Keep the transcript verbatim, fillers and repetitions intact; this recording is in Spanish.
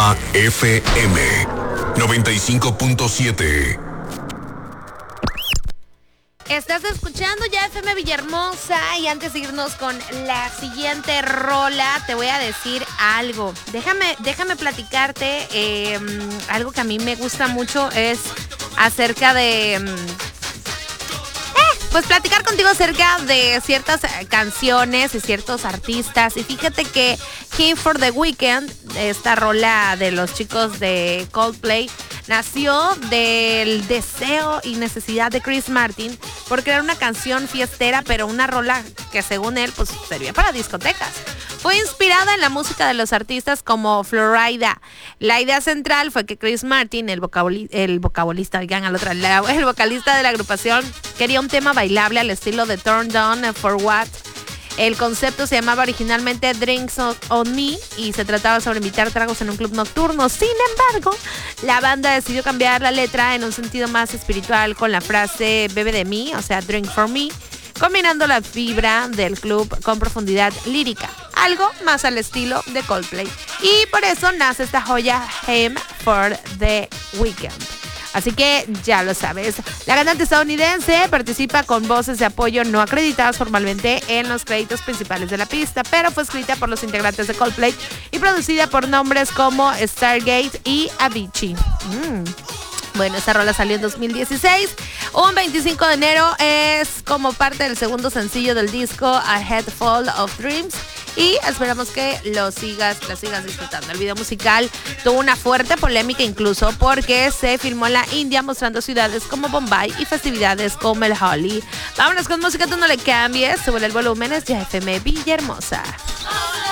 A F M noventa y cinco punto siete. Estás escuchando ya F M Villahermosa y antes de irnos con la siguiente rola, te voy a decir algo. Déjame, déjame platicarte eh, algo que a mí me gusta mucho es acerca de... Eh, pues platicar contigo acerca de ciertas canciones y ciertos artistas. Y fíjate que Here for the Weekend, esta rola de los chicos de Coldplay, nació del deseo y necesidad de Chris Martin por crear una canción fiestera, pero una rola que según él pues servía para discotecas. Fue inspirada en la música de los artistas como Florida. La idea central fue que Chris Martin, el, vocabuli- el vocalista, digan al otro lado, el vocalista de la agrupación, quería un tema bailable al estilo de Turn Down for What. El concepto se llamaba originalmente Drinks on Me y se trataba sobre invitar tragos en un club nocturno. Sin embargo, la banda decidió cambiar la letra en un sentido más espiritual con la frase bebe de mí, o sea, drink for me, combinando la fibra del club con profundidad lírica, algo más al estilo de Coldplay. Y por eso nace esta joya Here for the Weekend. Así que ya lo sabes. La cantante estadounidense participa con voces de apoyo no acreditadas formalmente en los créditos principales de la pista, pero fue escrita por los integrantes de Coldplay y producida por nombres como Stargate y Avicii. Mm. Bueno, esta rola salió en dos mil dieciséis. Un veinticinco de enero es como parte del segundo sencillo del disco A Head Full of Dreams. Y esperamos que lo sigas, lo sigas disfrutando. El video musical tuvo una fuerte polémica incluso porque se filmó en la India mostrando ciudades como Bombay y festividades como el Holi. Vámonos con música, tú no le cambies. Sube el volumen, es ya F M Villahermosa.